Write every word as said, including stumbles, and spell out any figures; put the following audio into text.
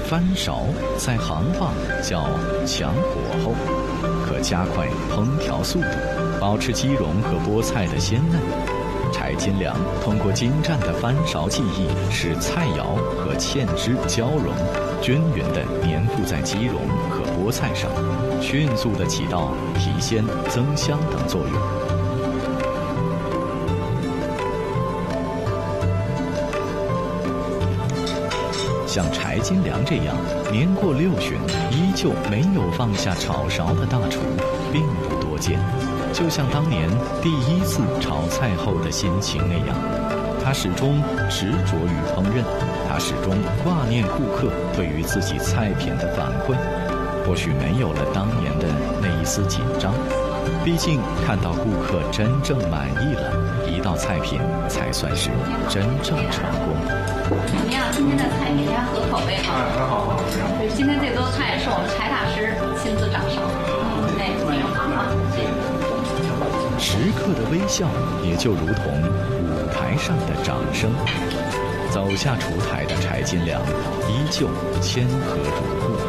翻勺在行话叫强火候，可加快烹调速度，保持鸡蓉和菠菜的鲜嫩。柴金良通过精湛的翻勺技艺，使菜肴和芡汁交融，均匀地粘附在鸡蓉和菠菜上，迅速地起到提鲜、增香等作用。像柴金良这样年过六旬依旧没有放下炒勺的大厨并不多见。就像当年第一次炒菜后的心情那样，他始终执着于烹饪，他始终挂念顾客对于自己菜品的反馈。或许没有了当年的那一丝紧张，毕竟看到顾客真正满意了，一道菜品才算是真正成功。 怎么样？今天的菜品大家合口味吗？ 很好，很好吃。 对，今天这桌菜是我们柴大师亲自掌勺。哎，非常好。 食客的微笑也就如同舞台上的掌声。走下厨台的柴金良依旧谦和如故。